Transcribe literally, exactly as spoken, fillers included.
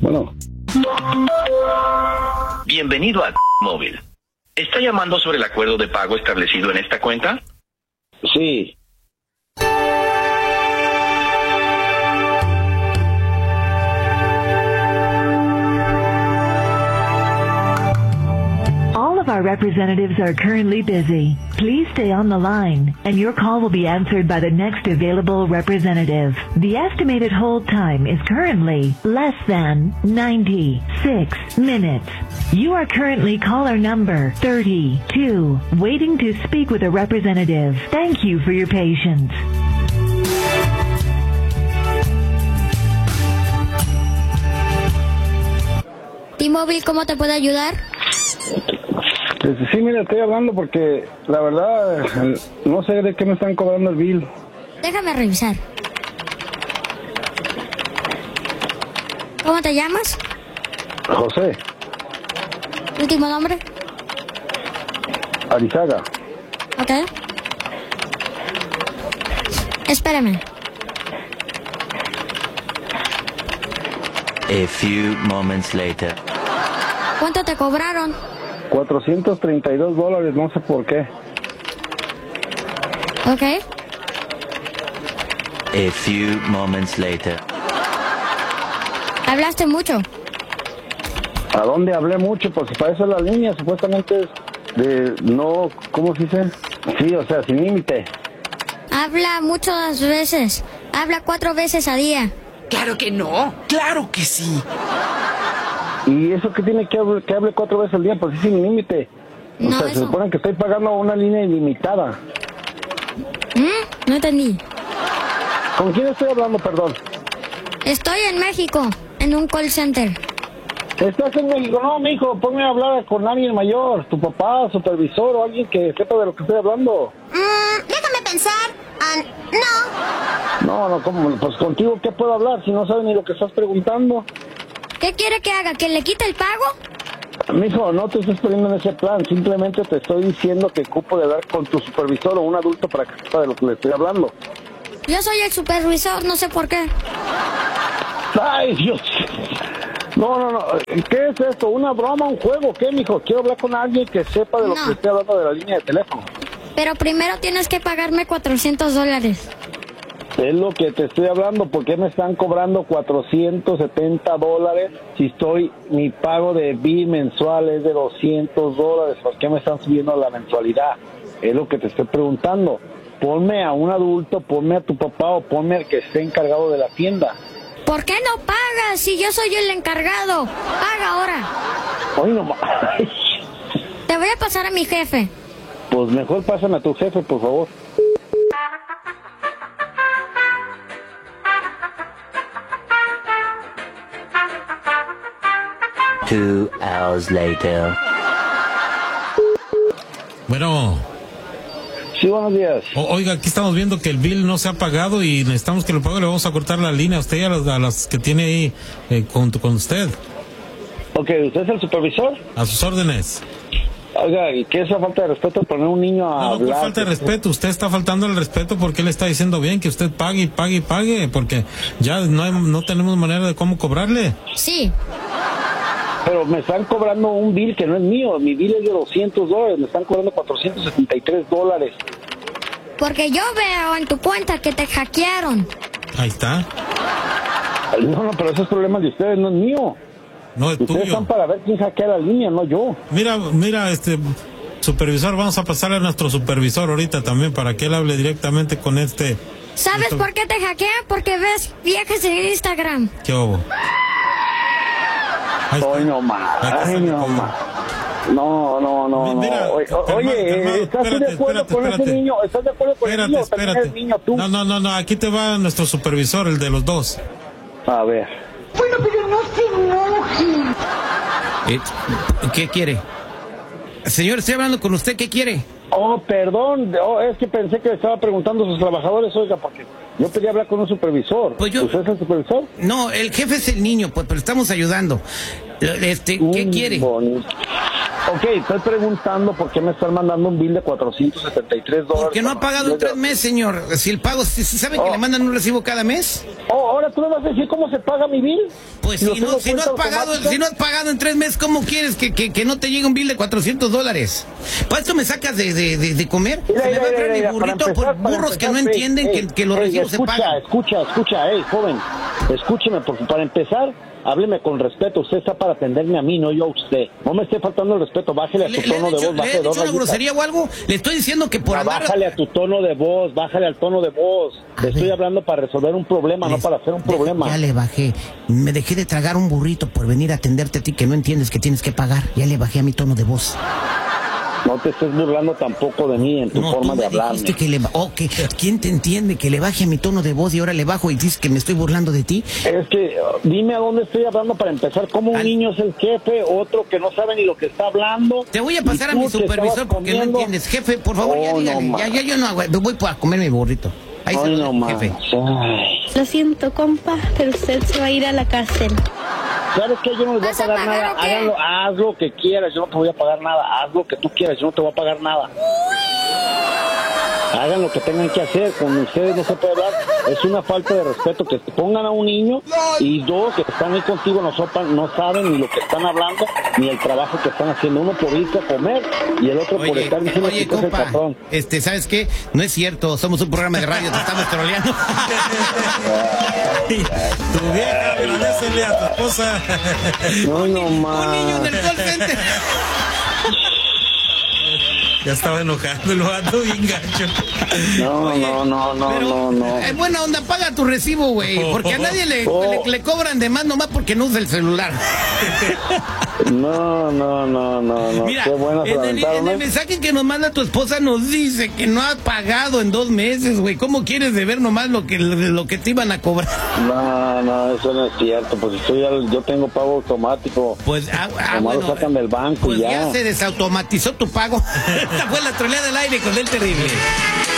Bueno. Bienvenido a Móvil. ¿Está llamando sobre el acuerdo de pago establecido en esta cuenta? Sí. All of our representatives are currently busy. Please stay on the line, and your call will be answered by the next available representative. The estimated hold time is currently less than ninety-six minutes. You are currently caller number thirty-two, waiting to speak with a representative. Thank you for your patience. T-Mobile, ¿cómo te puedo ayudar? Sí, mira, estoy hablando porque la verdad no sé de qué me están cobrando el bill. Déjame revisar. ¿Cómo te llamas? José. ¿Último nombre? Arizaga. Ok. Espérame. A few moments later. ¿Cuánto te cobraron? cuatrocientos treinta y dos dólares, no sé por qué. Ok. A few moments later. ¿Hablaste mucho? ¿A dónde hablé mucho? Pues para eso la línea supuestamente es de no, ¿cómo se dice? Sí, o sea, sin límite. Habla muchas veces. Habla cuatro veces a día. Claro que no. Claro que sí. ¿Y eso qué tiene que hable, que hable cuatro veces al día? Pues es sin límite. O No, sea, eso... se supone que estoy pagando una línea ilimitada. ¿Mm? No entendí. ¿Con quién estoy hablando, perdón? Estoy en México, en un call center. ¿Estás en México? No, mijo, ponme a hablar con alguien mayor, tu papá, supervisor o alguien que sepa de lo que estoy hablando. Mm, déjame pensar. Uh, no. No, no, ¿cómo? Pues contigo, ¿qué puedo hablar si no sabes ni lo que estás preguntando? ¿Qué quiere que haga? ¿Que le quite el pago? Mijo, no te estés poniendo en ese plan. Simplemente te estoy diciendo que ocupo de hablar con tu supervisor o un adulto para que sepa de lo que le estoy hablando. Yo soy el supervisor, no sé por qué. ¡Ay, Dios! No, no, no. ¿Qué es esto? ¿Una broma? ¿Un juego? ¿Qué, mijo? Quiero hablar con alguien que sepa de lo No. que estoy hablando de la línea de teléfono. Pero primero tienes que pagarme cuatrocientos dólares. Es lo que te estoy hablando. ¿Por qué me están cobrando cuatrocientos setenta dólares si estoy, mi pago de bill mensual es de doscientos dólares? ¿Por qué me están subiendo la mensualidad? Es lo que te estoy preguntando. Ponme a un adulto, ponme a tu papá o ponme al que esté encargado de la tienda. ¿Por qué no pagas si yo soy el encargado? Paga ahora. Ay, no, Te voy a pasar a mi jefe. pues mejor pásame a tu jefe, por favor. Two hours later. Bueno. Sí, buenos días. O, oiga, aquí estamos viendo que el bill no se ha pagado y necesitamos que lo pague. Le vamos a cortar la línea a usted y a las, a las que tiene ahí eh, con, con usted. Ok, ¿usted es el supervisor? A sus órdenes. Oiga, ¿y qué es la falta de respeto poner un niño a No, no, hablar? ¿cuál falta de respeto? Usted está faltando el respeto porque él está diciendo bien que usted pague y pague y pague, porque ya no, hay, no tenemos manera de cómo cobrarle. Sí. Pero me están cobrando un bill que no es mío. Mi bill es de doscientos dólares. Me están cobrando cuatrocientos setenta y tres dólares. Porque yo veo en tu cuenta que te hackearon. Ahí está. No, no, pero ese es problema de ustedes, no es mío. No es Ustedes tuyo. están para ver quién hackea la línea, no yo. Mira, mira, este supervisor, vamos a pasarle a nuestro supervisor ahorita también para que él hable directamente con este. ¿Sabes esto... por qué te hackean? Porque ves viajes en Instagram. ¿Qué hubo? Ay, no más. Ay, no más. No, no, no, Mira, no. Oye, calma, oye calmado, ¿estás espérate, de acuerdo espérate, con espérate. ese niño? ¿Estás de acuerdo con Espérate, el niño? ¿También espérate. eres niño tú? No, no, no, no, aquí te va nuestro supervisor, el de los dos. A ver. Bueno, pero no se enoje. Eh, ¿Qué quiere? Señor, estoy hablando con usted, ¿qué quiere? Oh, perdón, oh, es que pensé que le estaba preguntando a sus trabajadores, oiga, porque yo pedí hablar con un supervisor. Pues yo- ¿Usted es el supervisor? No, el jefe es el niño, pues, pero estamos ayudando. Este, ¿qué Mm, quiere? bonito. Ok, estoy preguntando por qué me están mandando un bill de cuatrocientos setenta y tres dólares. Porque no ha pagado en tres meses, señor. Si el pago, si, si sabe que Oh. le mandan un recibo cada mes. Oh, ahora tú me vas a decir cómo se paga mi bill. Pues ¿Lo si tengo no, si no has cuenta pagado, automática? si no has pagado en tres meses, ¿cómo quieres que, que, que no te llegue un bill de cuatrocientos dólares? ¿Para esto me sacas de, de, de, de comer? Mira, Se me mira, va a mira, traer mi mira, para burrito empezar, por para burros que empezar, no ey, entienden ey, que, que los ey, recibos escucha, se pagan. Escucha, escucha, hey, joven, escúcheme, porque para empezar, hábleme con respeto. Usted está para atenderme a mí, no yo a usted. No me esté faltando el respeto, bájale a ¿Le, tu le he tono de dicho, voz, le he bájale dicho dos una rayitas. grosería o algo? Le estoy diciendo que por Ah, andar... Bájale a tu tono de voz, bájale al tono de voz. A Te estoy ver. hablando para resolver un problema, no Les- para hacer un de- problema. Ya le bajé. Me dejé de tragar un burrito por venir a atenderte a ti que no entiendes que tienes que pagar. Ya le bajé a mi tono de voz. No te estés burlando tampoco de mí en tu No, forma tú me de hablarme. dijiste que le... ba- Oh, que- ¿quién te entiende? Que le baje a mi tono de voz y ahora le bajo y dices que me estoy burlando de ti. Es que, uh, dime a dónde estoy hablando para empezar. Como un Al- niño es el jefe, otro que no sabe ni lo que está hablando. Te voy a pasar Y a mi tú que supervisor estabas porque no comiendo. entiendes. Jefe, por favor, ya Oh, dígale. no ya, más. ya yo no hago. Voy a comer mi burrito. Ahí se Ay, lo no dejo, más. jefe. Ay. Lo siento, compa, pero usted se va a ir a la cárcel. ¿Sabes qué? Yo no les voy a ¿Vas a pagar pagar nada. o qué? Háganlo, haz lo que quieras. Yo no te voy a pagar nada. Haz lo que tú quieras. Yo no te voy a pagar nada. Hagan lo que tengan que hacer. Con ustedes no se puede hablar. Es una falta de respeto que pongan a un niño y dos que están ahí contigo no, sopan, no saben ni lo que están hablando ni el trabajo que están haciendo. Uno por irse a comer y el otro por Oye, estar diciendo oye, que es el compa, patrón. este, ¿sabes qué? No es cierto, somos un programa de radio, te estamos troleando. Tu vieja, agradecele a tu esposa. No, no Un más. niño en el call center. Ya estaba enojando el vato bien gacho. No, Oye, no, no, no, pero, no, no. eh, buena onda, paga tu recibo, güey. Porque a nadie le, Oh. le, le cobran de más nomás porque no usa el celular. No, no, no, no, no. Mira, Qué bueno se en el, en aventaron, el ¿eh? mensaje que nos manda tu esposa nos dice que no ha pagado en dos meses, güey. ¿Cómo quieres deber nomás lo que, lo que te iban a cobrar? No, no, eso no es cierto. Pues estoy al- yo tengo pago automático. Pues, ah, ah, Nomás bueno, lo sacan del banco pues y ya ya. se desautomatizó tu pago. Esta fue la troleada del aire con el terrible.